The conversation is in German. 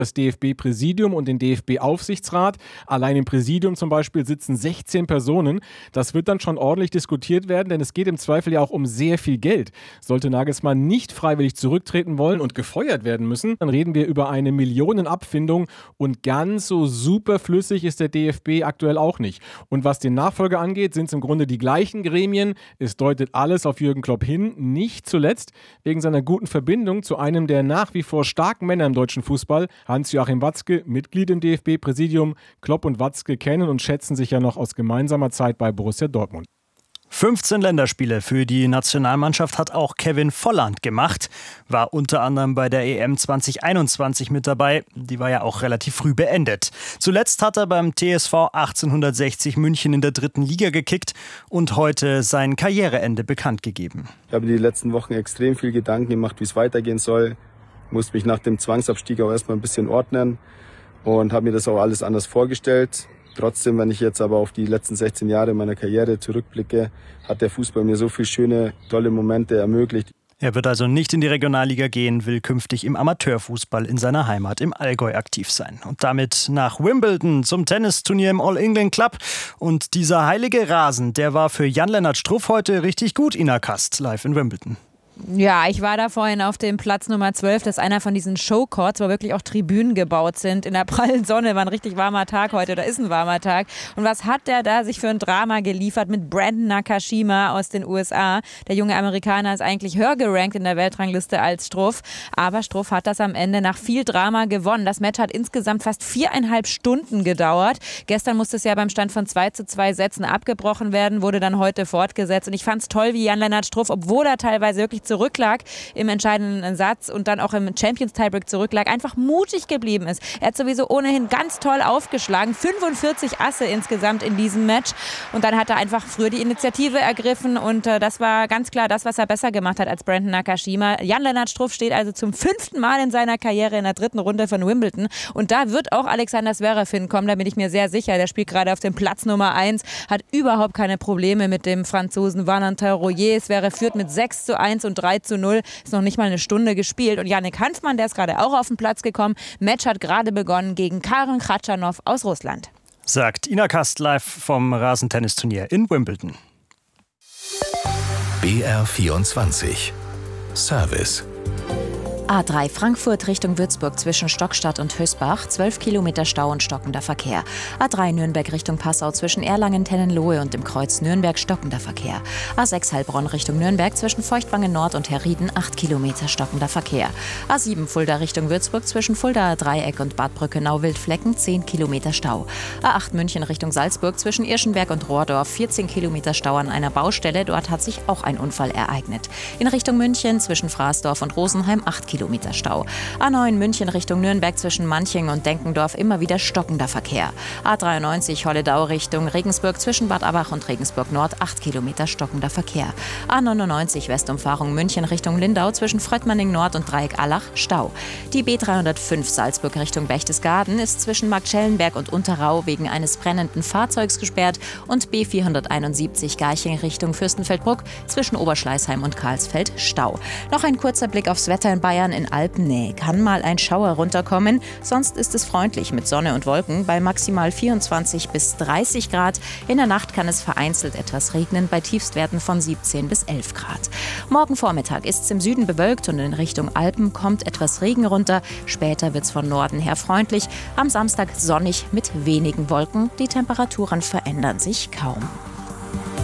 Das DFB-Präsidium und den DFB-Aufsichtsrat. Allein im Präsidium zum Beispiel sitzen 16 Personen. Das wird dann schon ordentlich diskutiert werden, denn es geht im Zweifel ja auch um sehr viel Geld. Sollte Nagelsmann nicht freiwillig zurücktreten wollen und gefeuert werden müssen, dann reden wir über eine Millionenabfindung und ganz so superflüssig ist der DFB aktuell auch nicht. Und was den Nachfolger angeht, sind es im Grunde die gleichen Gremien. Es deutet alles auf Jürgen Klopp hin, nicht zuletzt wegen seiner guten Verbindung zu einem der nach wie vor starken Männer im deutschen Fußball, Hans-Joachim Watzke, Mitglied im DFB-Präsidium. Klopp und Watzke kennen und schätzen sich ja noch aus gemeinsamer Zeit bei Borussia Dortmund. 15 Länderspiele für die Nationalmannschaft hat auch Kevin Volland gemacht. War unter anderem bei der EM 2021 mit dabei. Die war ja auch relativ früh beendet. Zuletzt hat er beim TSV 1860 München in der 3. Liga gekickt und heute sein Karriereende bekannt gegeben. Ich habe die letzten Wochen extrem viel Gedanken gemacht, wie es weitergehen soll. Ich musste mich nach dem Zwangsabstieg auch erstmal ein bisschen ordnen und habe mir das auch alles anders vorgestellt. Trotzdem, wenn ich jetzt aber auf die letzten 16 Jahre meiner Karriere zurückblicke, hat der Fußball mir so viele schöne, tolle Momente ermöglicht. Er wird also nicht in die Regionalliga gehen, will künftig im Amateurfußball in seiner Heimat im Allgäu aktiv sein. Und damit nach Wimbledon zum Tennisturnier im All England Club. Und dieser heilige Rasen, der war für Jan-Lennart Struff heute richtig gut, Ina Kast, live in Wimbledon. Ja, ich war da vorhin auf dem Platz Nummer 12. Das ist einer von diesen Showcourts, wo wirklich auch Tribünen gebaut sind. In der prallen Sonne, war ein richtig warmer Tag heute oder ist ein warmer Tag. Und was hat der da sich für ein Drama geliefert mit Brandon Nakashima aus den USA? Der junge Amerikaner ist eigentlich höher gerankt in der Weltrangliste als Struff. Aber Struff hat das am Ende nach viel Drama gewonnen. Das Match hat insgesamt fast 4,5 Stunden gedauert. Gestern musste es ja beim Stand von 2:2 Sätzen abgebrochen werden, wurde dann heute fortgesetzt. Und ich fand es toll, wie Jan-Lennart Struff, obwohl er teilweise wirklich zurücklag im entscheidenden Satz und dann auch im Champions Tiebreak zurücklag, einfach mutig geblieben ist. Er hat sowieso ohnehin ganz toll aufgeschlagen, 45 Asse insgesamt in diesem Match und dann hat er einfach früher die Initiative ergriffen und das war ganz klar das, was er besser gemacht hat als Brandon Nakashima. Jan-Lennart Struff steht also zum 5. Mal in seiner Karriere in der 3. Runde von Wimbledon und da wird auch Alexander Zverev hinkommen, da bin ich mir sehr sicher. Der spielt gerade auf dem Platz Nummer 1, hat überhaupt keine Probleme mit dem Franzosen Valentin Royer. Zverev führt mit 6:1 und 3:0, ist noch nicht mal eine Stunde gespielt. Und Yannick Hanfmann, der ist gerade auch auf den Platz gekommen. Match hat gerade begonnen gegen Karen Khachanov aus Russland. Sagt Ina Kast live vom Rasentennisturnier in Wimbledon. BR24 Service. A3 Frankfurt Richtung Würzburg zwischen Stockstadt und Hösbach, 12 Kilometer Stau und stockender Verkehr. A3 Nürnberg Richtung Passau zwischen Erlangen-Tennenlohe und dem Kreuz Nürnberg stockender Verkehr. A6 Heilbronn Richtung Nürnberg zwischen Feuchtwangen Nord und Herrieden, 8 Kilometer stockender Verkehr. A7 Fulda Richtung Würzburg zwischen Fuldaer Dreieck und Bad Brückenau-Wildflecken, 10 Kilometer Stau. A8 München Richtung Salzburg zwischen Irschenberg und Rohrdorf, 14 Kilometer Stau an einer Baustelle. Dort hat sich auch ein Unfall ereignet. In Richtung München zwischen Fraßdorf und Rosenheim, 8 Kilometer Stau. A9 München Richtung Nürnberg zwischen Manching und Denkendorf immer wieder stockender Verkehr. A93 Holledau Richtung Regensburg zwischen Bad Abbach und Regensburg Nord, 8 Kilometer stockender Verkehr. A99 Westumfahrung München Richtung Lindau zwischen Fröttmanning Nord und Dreieck Allach, Stau. Die B305 Salzburg Richtung Berchtesgaden ist zwischen Marktschellenberg und Unterrau wegen eines brennenden Fahrzeugs gesperrt und B471 Garching Richtung Fürstenfeldbruck zwischen Oberschleißheim und Karlsfeld, Stau. Noch ein kurzer Blick aufs Wetter in Bayern. In Alpennähe kann mal ein Schauer runterkommen, sonst ist es freundlich mit Sonne und Wolken bei maximal 24 bis 30 Grad. In der Nacht kann es vereinzelt etwas regnen bei Tiefstwerten von 17 bis 11 Grad. Morgen Vormittag ist es im Süden bewölkt und in Richtung Alpen kommt etwas Regen runter. Später wird es von Norden her freundlich. Am Samstag sonnig mit wenigen Wolken. Die Temperaturen verändern sich kaum.